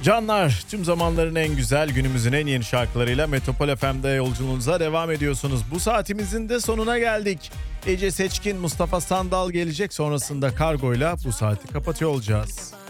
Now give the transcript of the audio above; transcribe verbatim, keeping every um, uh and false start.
Canlar, tüm zamanların en güzel, günümüzün en yeni şarkılarıyla Metropol F M'de yolculuğunuza devam ediyorsunuz. Bu saatimizin de sonuna geldik. Ece Seçkin, Mustafa Sandal gelecek, sonrasında Kargo'yla bu saati kapatıyor olacağız.